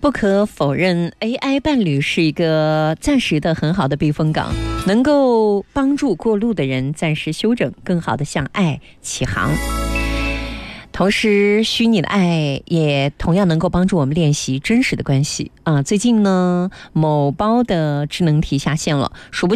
不可否认 AI 伴侣是一个暂时的很好的避风港，能够帮助过路的人暂时休整，更好的向爱起航。同时虚拟的爱也同样能够帮助我们练习真实的关系啊。最近呢，某包的智能题下线了，数不